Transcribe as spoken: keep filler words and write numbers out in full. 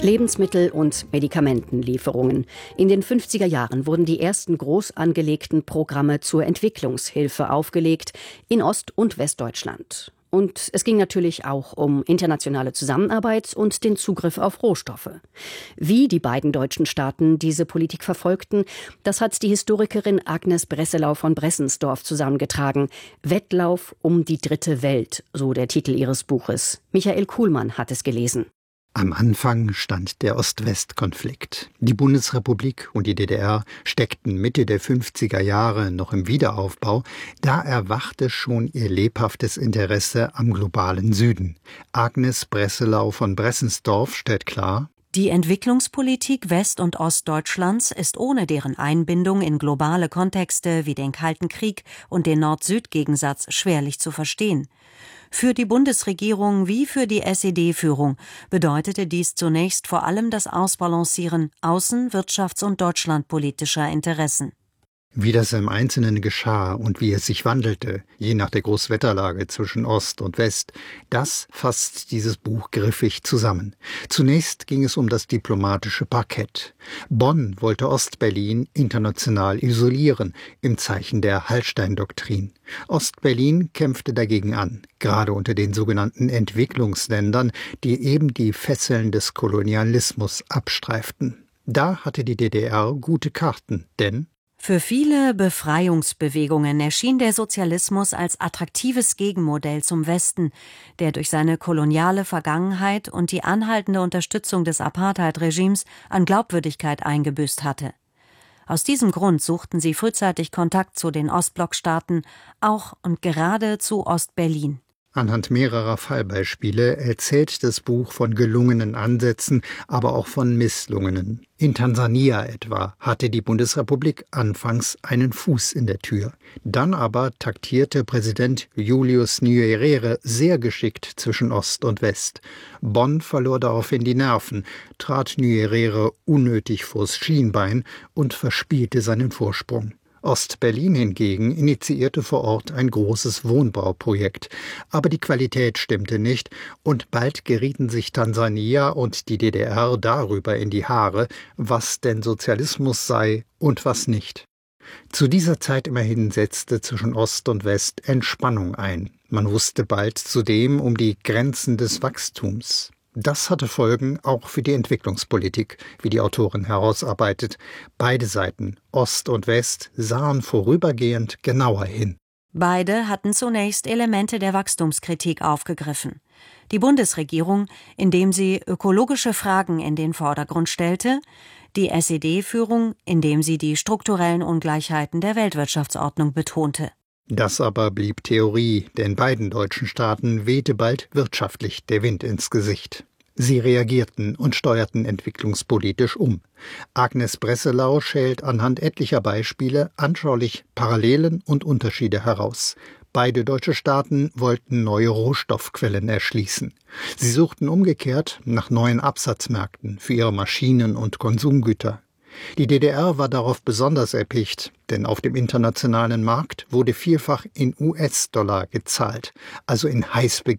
Lebensmittel- und Medikamentenlieferungen. In den fünfziger Jahren wurden die ersten groß angelegten Programme zur Entwicklungshilfe aufgelegt in Ost- und Westdeutschland. Und es ging natürlich auch um internationale Zusammenarbeit und den Zugriff auf Rohstoffe. Wie die beiden deutschen Staaten diese Politik verfolgten, das hat die Historikerin Agnes Bresselau von Bressensdorf zusammengetragen. Wettlauf um die dritte Welt, so der Titel ihres Buches. Michael Kuhlmann hat es gelesen. Am Anfang stand der Ost-West-Konflikt. Die Bundesrepublik und die D D R steckten Mitte der fünfziger Jahre noch im Wiederaufbau. Da erwachte schon ihr lebhaftes Interesse am globalen Süden. Agnes Bresselau von Bressensdorf stellt klar: Die Entwicklungspolitik West- und Ostdeutschlands ist ohne deren Einbindung in globale Kontexte wie den Kalten Krieg und den Nord-Süd-Gegensatz schwerlich zu verstehen. Für die Bundesregierung wie für die S E D-Führung bedeutete dies zunächst vor allem das Ausbalancieren außen-, wirtschafts- und deutschlandpolitischer Interessen. Wie das im Einzelnen geschah und wie es sich wandelte, je nach der Großwetterlage zwischen Ost und West, das fasst dieses Buch griffig zusammen. Zunächst ging es um das diplomatische Parkett. Bonn wollte Ostberlin international isolieren, im Zeichen der Hallstein-Doktrin. Ostberlin kämpfte dagegen an, gerade unter den sogenannten Entwicklungsländern, die eben die Fesseln des Kolonialismus abstreiften. Da hatte die D D R gute Karten, denn für viele Befreiungsbewegungen erschien der Sozialismus als attraktives Gegenmodell zum Westen, der durch seine koloniale Vergangenheit und die anhaltende Unterstützung des Apartheid-Regimes an Glaubwürdigkeit eingebüßt hatte. Aus diesem Grund suchten sie frühzeitig Kontakt zu den Ostblockstaaten, auch und gerade zu Ostberlin. Anhand mehrerer Fallbeispiele erzählt das Buch von gelungenen Ansätzen, aber auch von misslungenen. In Tansania etwa hatte die Bundesrepublik anfangs einen Fuß in der Tür. Dann aber taktierte Präsident Julius Nyerere sehr geschickt zwischen Ost und West. Bonn verlor daraufhin die Nerven, trat Nyerere unnötig vors Schienbein und verspielte seinen Vorsprung. Ostberlin hingegen initiierte vor Ort ein großes Wohnbauprojekt. Aber die Qualität stimmte nicht und bald gerieten sich Tansania und die D D R darüber in die Haare, was denn Sozialismus sei und was nicht. Zu dieser Zeit immerhin setzte zwischen Ost und West Entspannung ein. Man wusste bald zudem um die Grenzen des Wachstums. Das hatte Folgen auch für die Entwicklungspolitik, wie die Autorin herausarbeitet. Beide Seiten, Ost und West, sahen vorübergehend genauer hin. Beide hatten zunächst Elemente der Wachstumskritik aufgegriffen. Die Bundesregierung, indem sie ökologische Fragen in den Vordergrund stellte, die S E D-Führung, indem sie die strukturellen Ungleichheiten der Weltwirtschaftsordnung betonte. Das aber blieb Theorie, denn beiden deutschen Staaten wehte bald wirtschaftlich der Wind ins Gesicht. Sie reagierten und steuerten entwicklungspolitisch um. Agnes Bresselau schält anhand etlicher Beispiele anschaulich Parallelen und Unterschiede heraus. Beide deutsche Staaten wollten neue Rohstoffquellen erschließen. Sie suchten umgekehrt nach neuen Absatzmärkten für ihre Maschinen und Konsumgüter. Die D D R war darauf besonders erpicht, denn auf dem internationalen Markt wurde vielfach in U S-Dollar gezahlt, also in heiß begehrten